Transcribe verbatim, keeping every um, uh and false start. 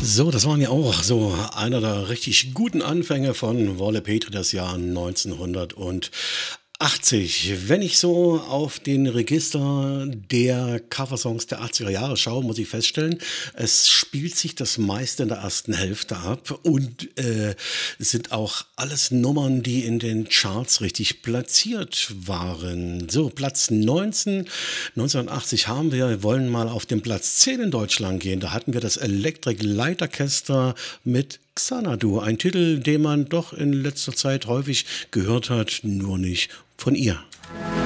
So, das waren ja auch so einer der richtig guten Anfänge von Wolle Petri, das Jahr neunzehnhundertachtzig. Wenn ich so auf den Register der Coversongs der achtziger Jahre schaue, muss ich feststellen, es spielt sich das meiste in der ersten Hälfte ab und äh, es sind auch alles Nummern, die in den Charts richtig platziert waren. So, Platz neunzehn, neunzehnhundertachtzig haben wir, wir wollen mal auf den Platz zehn in Deutschland gehen. Da hatten wir das Electric Light Orchestra mit Xanadu, ein Titel, den man doch in letzter Zeit häufig gehört hat, nur nicht von ihr.